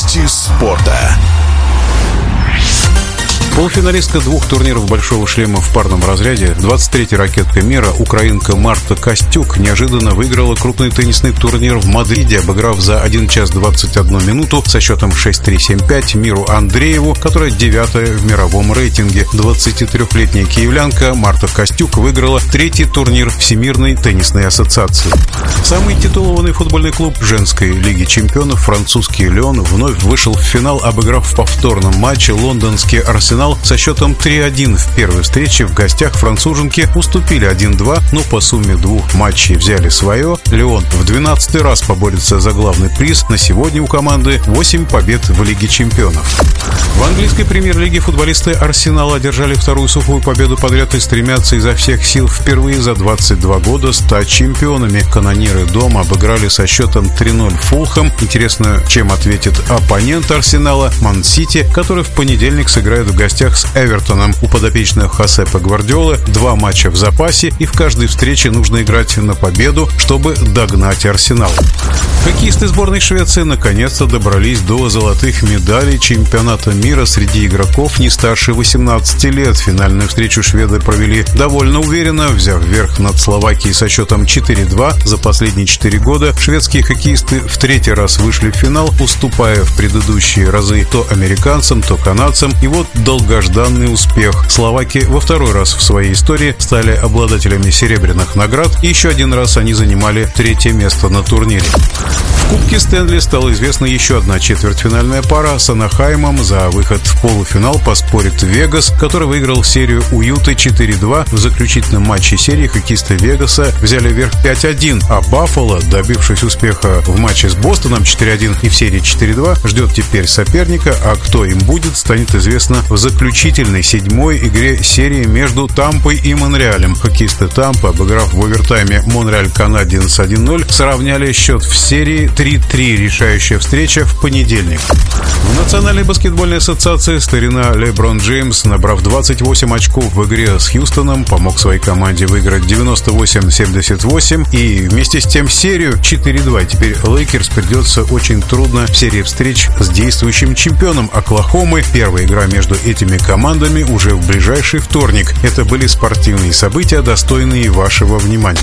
Новости спорта. Полуфиналистка двух турниров «Большого шлема» в парном разряде, 23-я ракетка мира, украинка Марта Костюк, неожиданно выиграла крупный теннисный турнир в Мадриде, обыграв за 1 час 21 минуту со счетом 6-3-7-5 Миру Андрееву, которая 9-я в мировом рейтинге. 23-летняя киевлянка Марта Костюк выиграла 3-й турнир Всемирной теннисной ассоциации. Самый титулованный футбольный клуб женской лиги чемпионов, французский «Лион», вновь вышел в финал, обыграв в повторном матче лондонский «Арсенал» со счетом 3-1. В первой встрече в гостях француженки уступили 1-2, но по сумме двух матчей взяли свое. «Лион» в 12-й раз поборется за главный приз. На сегодня у команды 8 побед в Лиге чемпионов. В английской премьер-лиге футболисты «Арсенала» одержали вторую сухую победу подряд и стремятся изо всех сил впервые за 22 года стать чемпионами. Канониры дома обыграли со счетом 3-0 Фулхэм. Интересно, чем ответит оппонент «Арсенала» Ман-Сити, который в понедельник сыграет в гостях с Эвертоном. У подопечных Хосепа Гвардиолы 2 матча в запасе, и в каждой встрече нужно играть на победу, чтобы догнать «Арсенал». Хоккеисты сборной Швеции наконец-то добрались до золотых медалей чемпионата мира среди игроков не старше 18 лет. Финальную встречу шведы провели довольно уверенно, взяв верх над Словакией со счетом 4-2. За последние 4 года шведские хоккеисты в 3-й раз вышли в финал, уступая в предыдущие разы то американцам, то канадцам. И вот долгожданный успех. Словаки во 2-й раз в своей истории стали обладателями серебряных наград, и еще 1 раз они занимали 3-е место на турнире. В Кубке Стэнли стала известна еще одна четвертьфинальная пара. С Анахаймом за выход в полуфинал поспорит Вегас, который выиграл серию у Юты 4-2. В заключительном матче серии хоккеисты Вегаса взяли верх 5-1, а Баффало, добившись успеха в матче с Бостоном 4-1 и в серии 4-2, ждет теперь соперника, а кто им будет, станет известно в заключительной 7-й игре серии между Тампой и Монреалем. Хоккеисты Тампы, обыграв в овертайме Монреаль Канадиенс 1-0, сравняли счет в серии 3-3. Решающая встреча в понедельник. В Национальной баскетбольной ассоциации старина Леброн Джеймс, набрав 28 очков в игре с Хьюстоном, помог своей команде выиграть 98-78 и вместе с тем серию 4-2. Теперь Лейкерс придется очень трудно в серии встреч с действующим чемпионом Оклахомы. Первая игра между этими командами уже в ближайший вторник. Это были спортивные события, достойные вашего внимания.